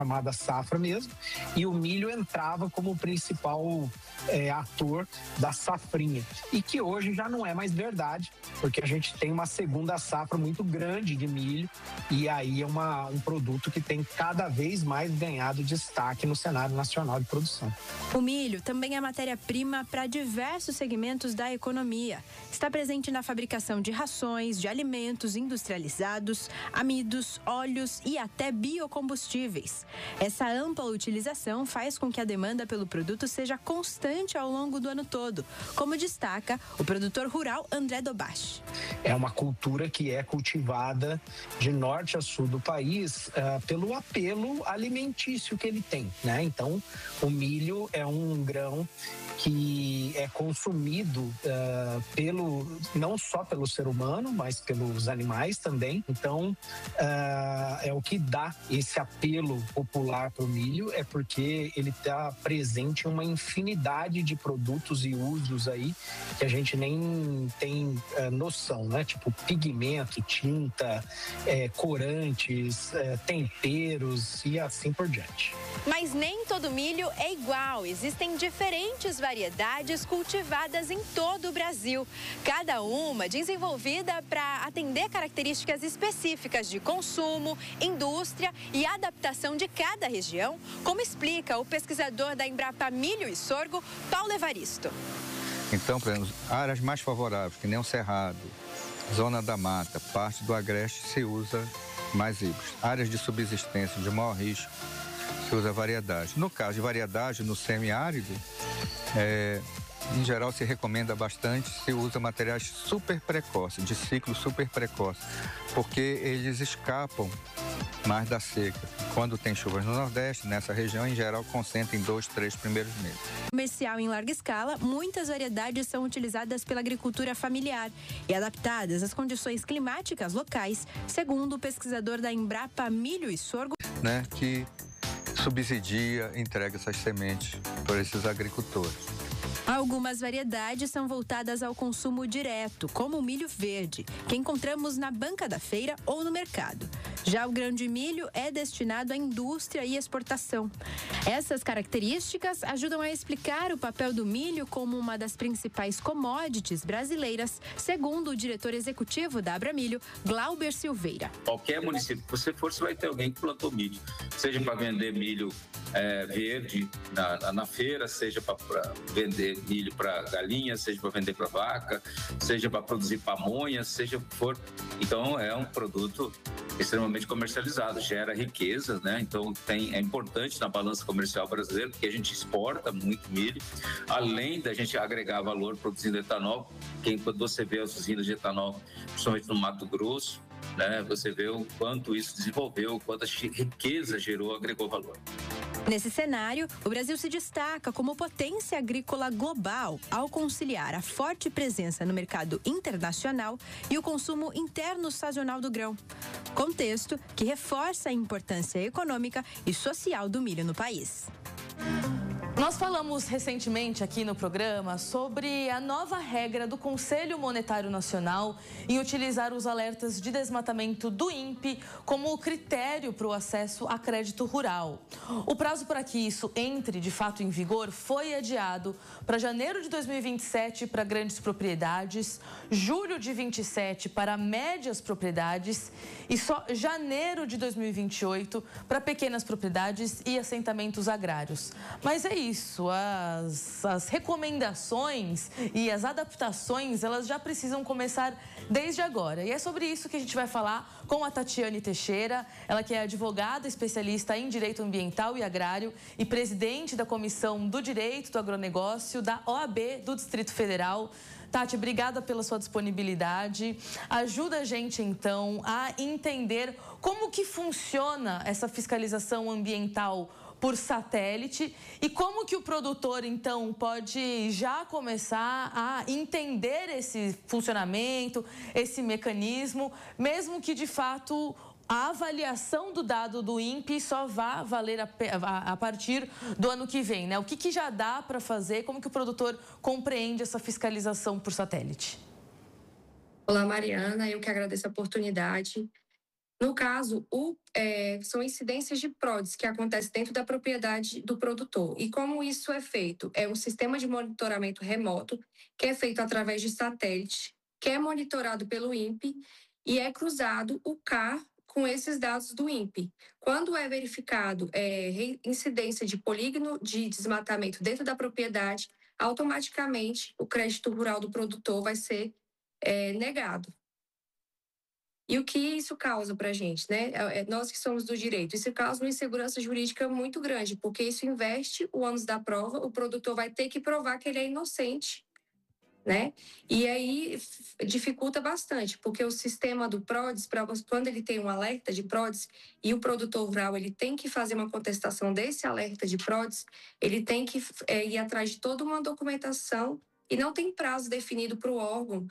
chamada safra mesmo, e o milho entrava como o principal ator da safrinha, e que hoje já não é mais verdade, porque a gente tem uma segunda safra muito grande de milho, e aí é um produto que tem cada vez mais ganhado destaque no cenário nacional de produção. O milho também é matéria-prima para diversos segmentos da economia. Está presente na fabricação de rações, de alimentos industrializados, amidos, óleos e até biocombustíveis. Essa ampla utilização faz com que a demanda pelo produto seja constante ao longo do ano todo, como destaca o produtor rural André Dobache. É uma cultura que é cultivada de norte a sul do país pelo apelo alimentício que ele tem, né? Então, o milho é um grão que é consumido não só pelo ser humano, mas pelos animais também. Então, é o que dá esse apelo popular para o milho, é porque ele está presente em uma infinidade de produtos e usos aí que a gente nem tem noção, né? Tipo pigmento, tinta, corantes, temperos e assim por diante. Mas nem todo milho é igual. Existem diferentes variedades cultivadas em todo o Brasil. Cada uma desenvolvida para atender características específicas de consumo, indústria e adaptação de cada região, como explica o pesquisador da Embrapa Milho e Sorgo, Paulo Evaristo. Então, por exemplo, áreas mais favoráveis, que nem o Cerrado, zona da mata, parte do agreste, se usa mais híbridos. Áreas de subsistência de maior risco, se usa variedade. No caso de variedade, no semiárido, em geral se recomenda bastante, se usa materiais super precoces, de ciclo super precoce, porque eles escapam mais da seca. Quando tem chuvas no Nordeste, nessa região, em geral, concentra em 2, 3 primeiros meses. Comercial em larga escala, muitas variedades são utilizadas pela agricultura familiar e adaptadas às condições climáticas locais, segundo o pesquisador da Embrapa Milho e Sorgo, que subsidia, entrega essas sementes para esses agricultores. Algumas variedades são voltadas ao consumo direto, como o milho verde, que encontramos na banca da feira ou no mercado. Já o grão de milho é destinado à indústria e exportação. Essas características ajudam a explicar o papel do milho como uma das principais commodities brasileiras, segundo o diretor executivo da Abramilho, Glauber Silveira. Qualquer município que você for, você vai ter alguém que plantou milho, seja para vender milho verde na feira, seja para vender milho para galinha, seja para vender para vaca, seja para produzir pamonha, seja o que for. Então, é um produto extremamente comercializado, gera riqueza, né? Então é importante na balança comercial brasileira, porque a gente exporta muito milho, além da gente agregar valor produzindo etanol. Quando você vê as usinas de etanol, principalmente no Mato Grosso, né? Você vê o quanto isso desenvolveu, quanta riqueza gerou, agregou valor. Nesse cenário, o Brasil se destaca como potência agrícola global ao conciliar a forte presença no mercado internacional e o consumo interno sazonal do grão. Contexto que reforça a importância econômica e social do milho no país. Nós falamos recentemente aqui no programa sobre a nova regra do Conselho Monetário Nacional em utilizar os alertas de desmatamento do INPE como critério para o acesso a crédito rural. O prazo para que isso entre de fato em vigor foi adiado para janeiro de 2027 para grandes propriedades, julho de 27 para médias propriedades e só janeiro de 2028 para pequenas propriedades e assentamentos agrários. Mas é isso, as recomendações e as adaptações, elas já precisam começar desde agora. E é sobre isso que a gente vai falar com a Tatiane Teixeira, ela que é advogada especialista em direito ambiental e agrário e presidente da Comissão do Direito do Agronegócio da OAB do Distrito Federal. Tati, obrigada pela sua disponibilidade. Ajuda a gente, então, a entender como que funciona essa fiscalização ambiental por satélite e como que o produtor, então, pode já começar a entender esse funcionamento, esse mecanismo, mesmo que, de fato, a avaliação do dado do INPE só vá valer a partir do ano que vem, né? O que já dá para fazer? Como que o produtor compreende essa fiscalização por satélite? Olá, Mariana. Eu que agradeço a oportunidade. No caso, são incidências de PRODES que acontecem dentro da propriedade do produtor. E como isso é feito? É um sistema de monitoramento remoto, que é feito através de satélite, que é monitorado pelo INPE e é cruzado o CAR com esses dados do INPE. Quando é verificado incidência de polígono de desmatamento dentro da propriedade, automaticamente o crédito rural do produtor vai ser negado. E o que isso causa para a gente, né? Nós que somos do direito, isso causa uma insegurança jurídica muito grande, porque isso investe o ônus da prova, o produtor vai ter que provar que ele é inocente, né? E aí dificulta bastante, porque o sistema do PRODES, quando ele tem um alerta de PRODES e o produtor rural ele tem que fazer uma contestação desse alerta de PRODES, ele tem que ir atrás de toda uma documentação e não tem prazo definido para o órgão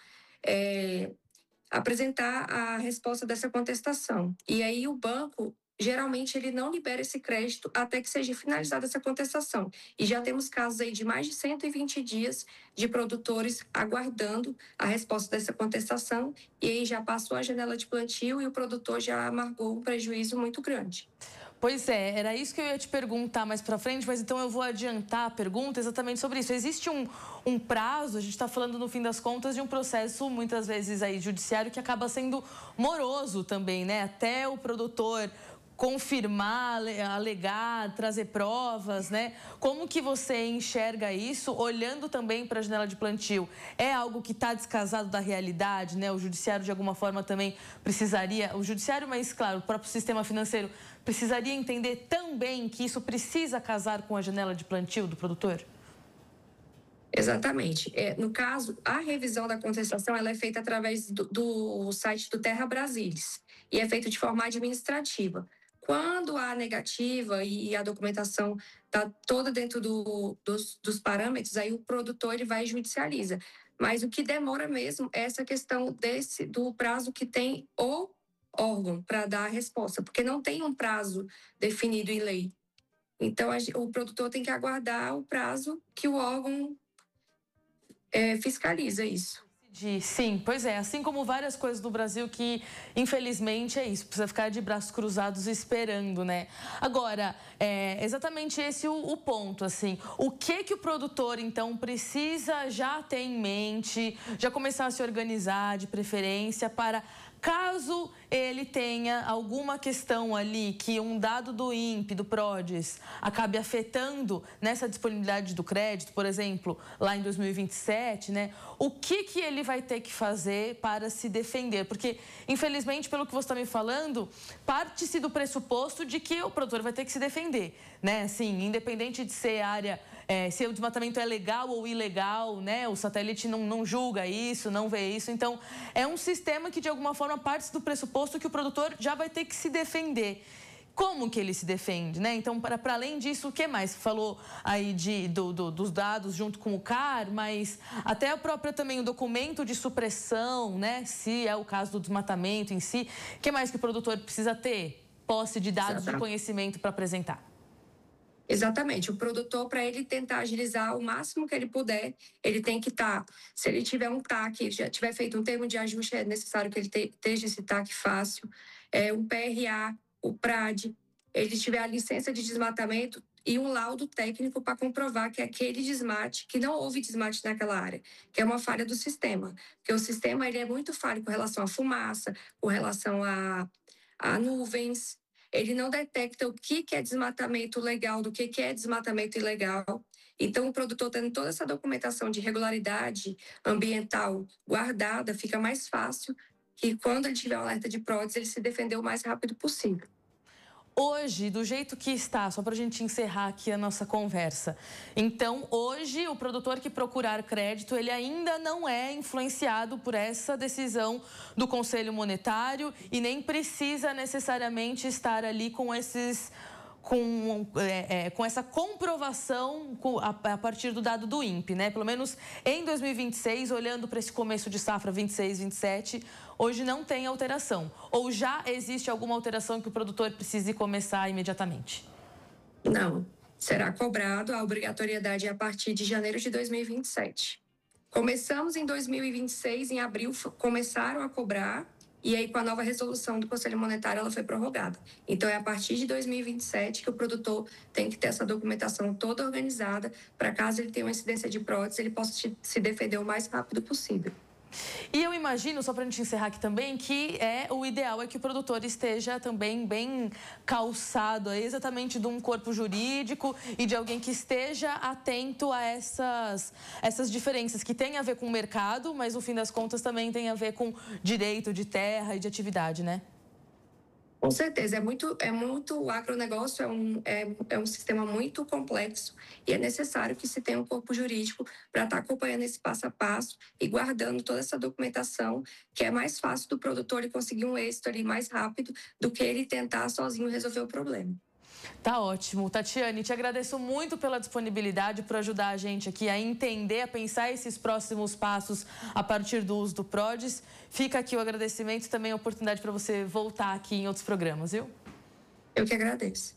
apresentar a resposta dessa contestação. E aí o banco, geralmente, ele não libera esse crédito até que seja finalizada essa contestação. E já temos casos aí de mais de 120 dias de produtores aguardando a resposta dessa contestação, e aí já passou a janela de plantio e o produtor já amargou um prejuízo muito grande. Pois é, era isso que eu ia te perguntar mais para frente, mas então eu vou adiantar a pergunta exatamente sobre isso. Existe um prazo, a gente está falando no fim das contas de um processo muitas vezes aí judiciário que acaba sendo moroso também, né? Até o produtor confirmar, alegar, trazer provas, né? Como que você enxerga isso, olhando também para a janela de plantio? É algo que está descasado da realidade, né? O judiciário, de alguma forma, também precisaria... O judiciário, mas, claro, o próprio sistema financeiro precisaria entender também que isso precisa casar com a janela de plantio do produtor? Exatamente. No caso, a revisão da contestação ela é feita através do site do Terra Brasilis e é feita de forma administrativa. Quando há negativa e a documentação está toda dentro dos parâmetros, aí o produtor ele vai e judicializa. Mas o que demora mesmo é essa questão do prazo que tem o órgão para dar a resposta, porque não tem um prazo definido em lei. Então, o produtor tem que aguardar o prazo que o órgão fiscaliza isso. Sim, pois é, assim como várias coisas do Brasil que, infelizmente, é isso, precisa ficar de braços cruzados esperando, né? Agora, exatamente esse o ponto, assim, o que o produtor, então, precisa já ter em mente, já começar a se organizar de preferência para... Caso ele tenha alguma questão ali que um dado do INPE, do PRODES, acabe afetando nessa disponibilidade do crédito, por exemplo, lá em 2027, né? O que ele vai ter que fazer para se defender? Porque, infelizmente, pelo que você está me falando, parte-se do pressuposto de que o produtor vai ter que se defender, né? Assim, independente de ser área... se o desmatamento é legal ou ilegal, né? O satélite não julga isso, não vê isso. Então, é um sistema que, de alguma forma, parte do pressuposto que o produtor já vai ter que se defender. Como que ele se defende, né? Então, para além disso, o que mais? Você falou aí dos dados junto com o CAR, mas até a própria também o documento de supressão, né? Se é o caso do desmatamento em si. O que mais que o produtor precisa ter? Posse de dados de conhecimento para apresentar. Exatamente. O produtor, para ele tentar agilizar o máximo que ele puder, ele tem que estar... Se ele tiver um TAC, já tiver feito um termo de ajuste, é necessário que ele esteja esse TAC fácil. O PRA, o PRAD, ele tiver a licença de desmatamento e um laudo técnico para comprovar que aquele desmate, que não houve desmate naquela área, que é uma falha do sistema. Porque o sistema ele é muito falho com relação à fumaça, com relação a nuvens. Ele não detecta o que é desmatamento legal do que é desmatamento ilegal. Então, o produtor tendo toda essa documentação de regularidade ambiental guardada, fica mais fácil que quando ele tiver um alerta de PRODES, ele se defender o mais rápido possível. Hoje, do jeito que está, só para a gente encerrar aqui a nossa conversa. Então, hoje, o produtor que procurar crédito, ele ainda não é influenciado por essa decisão do Conselho Monetário e nem precisa necessariamente estar ali com esses... Com essa comprovação a partir do dado do INPE, né? Pelo menos em 2026, olhando para esse começo de safra 26, 27, hoje não tem alteração. Ou já existe alguma alteração que o produtor precise começar imediatamente? Não. Será cobrado a obrigatoriedade a partir de janeiro de 2027. Começamos em 2026, em abril começaram a cobrar E aí, com a nova resolução do Conselho Monetário, ela foi prorrogada. Então, é a partir de 2027 que o produtor tem que ter essa documentação toda organizada para, caso ele tenha uma incidência de prótese, ele possa se defender o mais rápido possível. E eu imagino, só para a gente encerrar aqui também, que o ideal é que o produtor esteja também bem calçado exatamente de um corpo jurídico e de alguém que esteja atento a essas diferenças que tem a ver com o mercado, mas no fim das contas também tem a ver com direito de terra e de atividade, né? Com certeza, o agronegócio é um sistema muito complexo e é necessário que se tenha um corpo jurídico para estar acompanhando esse passo a passo e guardando toda essa documentação, que é mais fácil do produtor conseguir um êxito ali mais rápido do que ele tentar sozinho resolver o problema. Tá ótimo. Tatiane, te agradeço muito pela disponibilidade, por ajudar a gente aqui a entender, a pensar esses próximos passos a partir do uso do PRODES. Fica aqui o agradecimento e também a oportunidade para você voltar aqui em outros programas, viu? Eu que agradeço.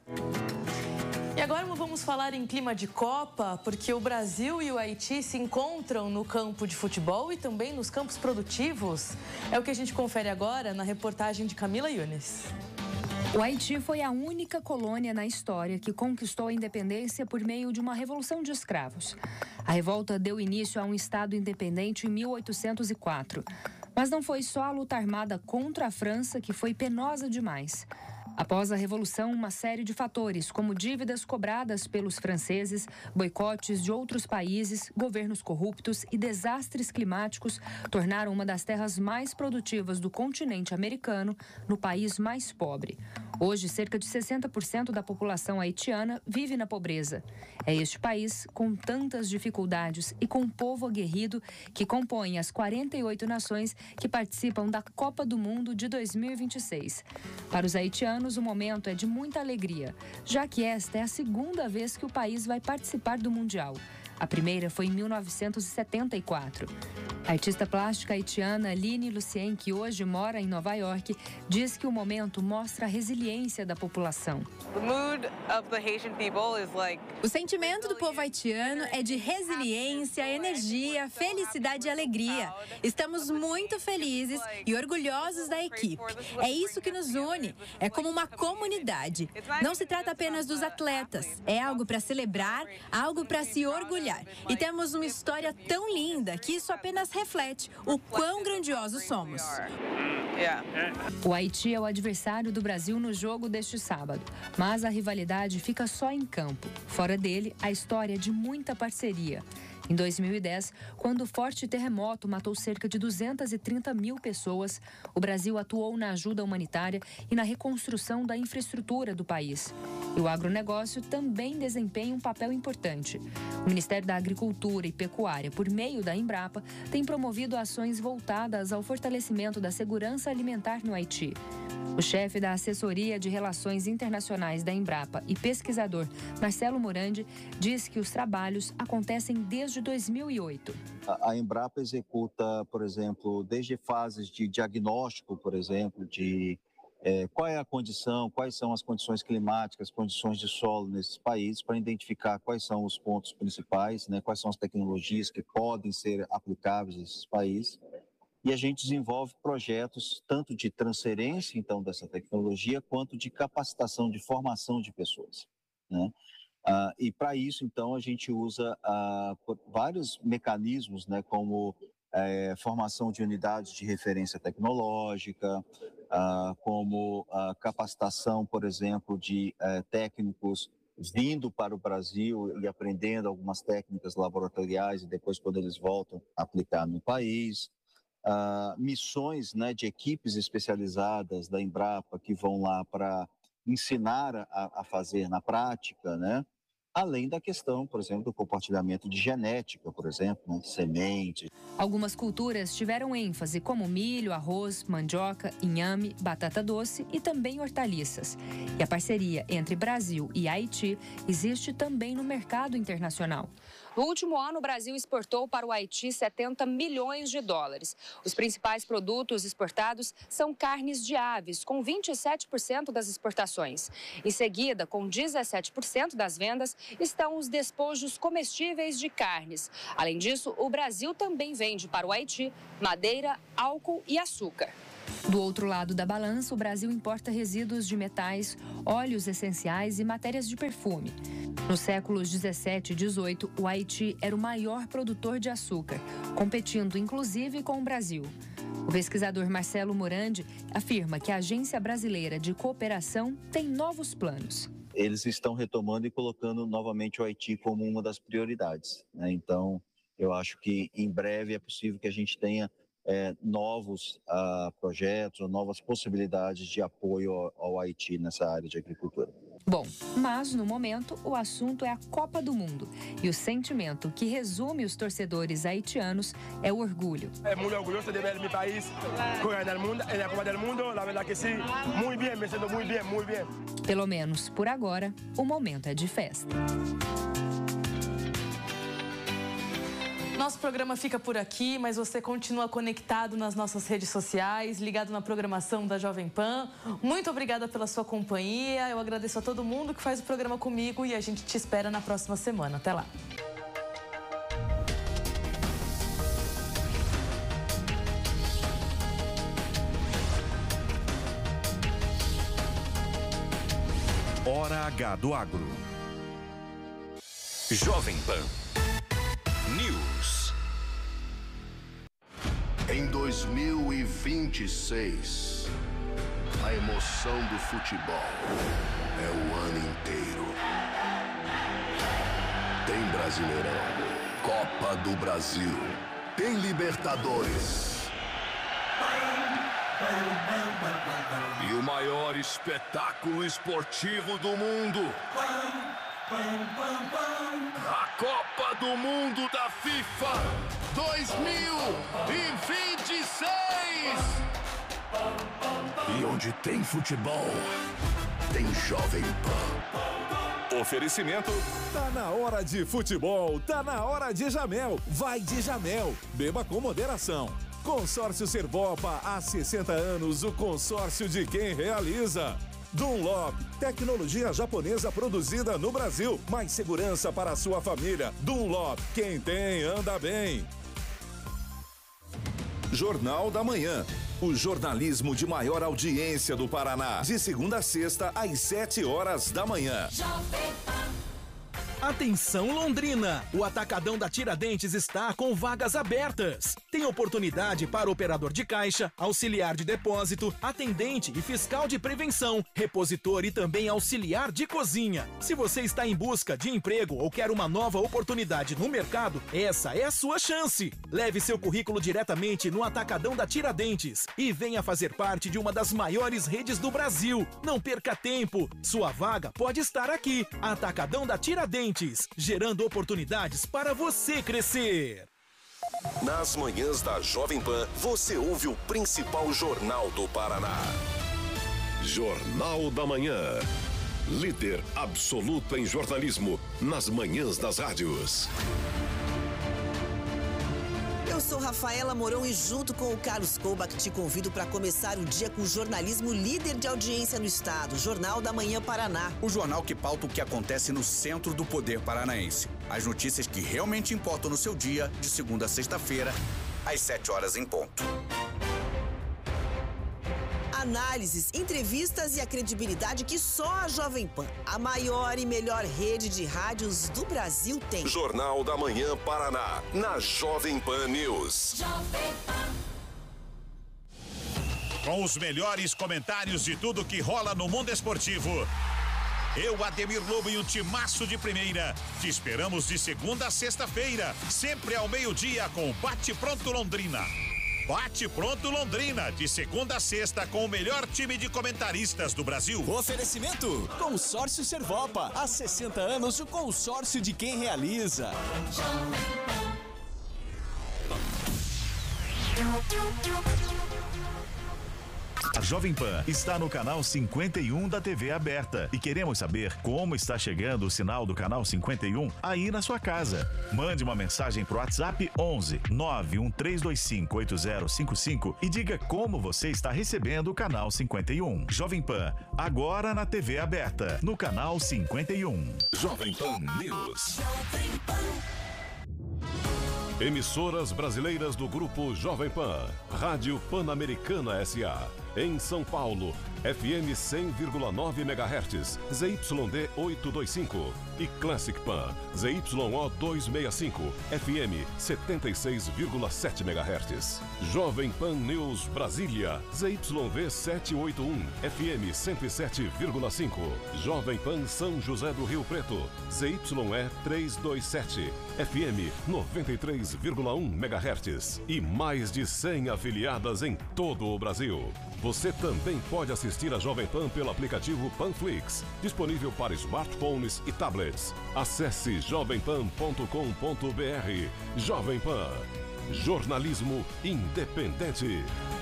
E agora vamos falar em clima de Copa, porque o Brasil e o Haiti se encontram no campo de futebol e também nos campos produtivos. É o que a gente confere agora na reportagem de Camila Yunes. O Haiti foi a única colônia na história que conquistou a independência por meio de uma revolução de escravos. A revolta deu início a um Estado independente em 1804. Mas não foi só a luta armada contra a França que foi penosa demais. Após a Revolução, uma série de fatores, como dívidas cobradas pelos franceses, boicotes de outros países, governos corruptos e desastres climáticos, tornaram uma das terras mais produtivas do continente americano no país mais pobre. Hoje, cerca de 60% da população haitiana vive na pobreza. É este país, com tantas dificuldades e com um povo aguerrido, que compõe as 48 nações que participam da Copa do Mundo de 2026. Para os haitianos, o momento é de muita alegria, já que esta é a segunda vez que o país vai participar do Mundial. A primeira foi em 1974. A artista plástica haitiana Line Lucien, que hoje mora em Nova York, diz que o momento mostra a resiliência da população. O sentimento do povo haitiano é de resiliência, energia, felicidade e alegria. Estamos muito felizes e orgulhosos da equipe. É isso que nos une. É como uma comunidade. Não se trata apenas dos atletas. É algo para celebrar, algo para se orgulhar. E temos uma história tão linda que isso apenas reflete o quão grandiosos somos. O Haiti é o adversário do Brasil no jogo deste sábado, mas a rivalidade fica só em campo. Fora dele, a história é de muita parceria. Em 2010, quando o forte terremoto matou cerca de 230 mil pessoas, o Brasil atuou na ajuda humanitária e na reconstrução da infraestrutura do país. E o agronegócio também desempenha um papel importante. O Ministério da Agricultura e Pecuária, por meio da Embrapa, tem promovido ações voltadas ao fortalecimento da segurança alimentar no Haiti. O chefe da Assessoria de Relações Internacionais da Embrapa e pesquisador Marcelo Morandi diz que os trabalhos acontecem desde 2008. A Embrapa executa, por exemplo, desde fases de diagnóstico, por exemplo, de qual é a condição, quais são as condições climáticas, condições de solo nesses países, para identificar quais são os pontos principais, né, quais são as tecnologias que podem ser aplicáveis nesses países. E a gente desenvolve projetos tanto de transferência, então, dessa tecnologia, quanto de capacitação, de formação de pessoas, né? E para isso, então, a gente usa vários mecanismos, né, como formação de unidades de referência tecnológica, como capacitação, por exemplo, de técnicos vindo para o Brasil e aprendendo algumas técnicas laboratoriais e depois, quando eles voltam, aplicar no país. Missões, né, de equipes especializadas da Embrapa que vão lá para ensinar a fazer na prática, né? Além da questão, por exemplo, do compartilhamento de genética, por exemplo, né, de semente. Algumas culturas tiveram ênfase, como milho, arroz, mandioca, inhame, batata doce e também hortaliças. E a parceria entre Brasil e Haiti existe também no mercado internacional. No último ano, o Brasil exportou para o Haiti 70 milhões de dólares. Os principais produtos exportados são carnes de aves, com 27% das exportações. Em seguida, com 17% das vendas, estão os despojos comestíveis de carnes. Além disso, o Brasil também vende para o Haiti madeira, álcool e açúcar. Do outro lado da balança, o Brasil importa resíduos de metais, óleos essenciais e matérias de perfume. Nos séculos 17 e 18, o Haiti era o maior produtor de açúcar, competindo inclusive com o Brasil. O pesquisador Marcelo Morandi afirma que a Agência Brasileira de Cooperação tem novos planos. Eles estão retomando e colocando novamente o Haiti como uma das prioridades, né? Então, eu acho que em breve é possível que a gente tenha novos projetos ou novas possibilidades de apoio ao Haiti nessa área de agricultura. Bom, mas no momento o assunto é a Copa do Mundo e o sentimento que resume os torcedores haitianos é o orgulho. É muito orgulhoso de ver meu país ganhar o mundo, na Copa do Mundo, na verdade que sim, muito bem, me sinto muito bem, muito bem. Pelo menos por agora, o momento é de festa. Nosso programa fica por aqui, mas você continua conectado nas nossas redes sociais, ligado na programação da Jovem Pan. Muito obrigada pela sua companhia. Eu agradeço a todo mundo que faz o programa comigo e a gente te espera na próxima semana. Até lá. Hora H do Agro. Jovem Pan News. Em 2026, a emoção do futebol é o ano inteiro. Tem Brasileirão, Copa do Brasil, tem Libertadores. E o maior espetáculo esportivo do mundo. A Copa do Mundo da FIFA 2026. E onde tem futebol, tem Jovem Pan. Oferecimento. Tá na hora de futebol, tá na hora de Jamel. Vai de Jamel. Beba com moderação. Consórcio Servopa, há 60 anos, o consórcio de quem realiza. Dunlop, tecnologia japonesa produzida no Brasil, mais segurança para a sua família. Dunlop, quem tem anda bem. Jornal da Manhã. O jornalismo de maior audiência do Paraná. De segunda a sexta, às 7 horas da manhã. Atenção Londrina, o Atacadão da Tiradentes está com vagas abertas. Tem oportunidade para operador de caixa, auxiliar de depósito, atendente e fiscal de prevenção, repositor e também auxiliar de cozinha. Se você está em busca de emprego ou quer uma nova oportunidade no mercado, essa é a sua chance. Leve seu currículo diretamente no Atacadão da Tiradentes e venha fazer parte de uma das maiores redes do Brasil. Não perca tempo, sua vaga pode estar aqui. Atacadão da Tiradentes, gerando oportunidades para você crescer. Nas manhãs da Jovem Pan, você ouve o principal jornal do Paraná. Jornal da Manhã. Líder absoluto em jornalismo nas manhãs das rádios. Eu sou Rafaela Mourão e junto com o Carlos Koubach te convido para começar o dia com o jornalismo líder de audiência no estado, Jornal da Manhã Paraná. O jornal que pauta o que acontece no centro do poder paranaense. As notícias que realmente importam no seu dia, de segunda a sexta-feira, às 7 horas em ponto. Análises, entrevistas e a credibilidade que só a Jovem Pan, a maior e melhor rede de rádios do Brasil, tem. Jornal da Manhã Paraná, na Jovem Pan News. Com os melhores comentários de tudo que rola no mundo esportivo. Eu, Ademir Lobo e o timaço de primeira. Te esperamos de segunda a sexta-feira, sempre ao meio-dia com Bate Pronto Londrina. Bate Pronto Londrina, de segunda a sexta, com o melhor time de comentaristas do Brasil. Oferecimento: Consórcio Servopa. Há 60 anos, o consórcio de quem realiza. A Jovem Pan está no canal 51 da TV aberta e queremos saber como está chegando o sinal do canal 51 aí na sua casa. Mande uma mensagem pro WhatsApp 11 91325 8055 e diga como você está recebendo o canal 51. Jovem Pan, agora na TV aberta, no canal 51. Jovem Pan News. Emissoras brasileiras do Grupo Jovem Pan. Rádio Pan-Americana S.A. Em São Paulo, FM 100,9 MHz, ZYD 825. E Classic Pan, ZYO 265, FM 76,7 MHz. Jovem Pan News Brasília, ZYV 781, FM 107,5. Jovem Pan São José do Rio Preto, ZYE 327, FM 93,1 MHz. E mais de 100 afiliadas em todo o Brasil. Você também pode assistir a Jovem Pan pelo aplicativo Panflix, disponível para smartphones e tablets. Acesse jovempan.com.br. Jovem Pan. Jornalismo independente.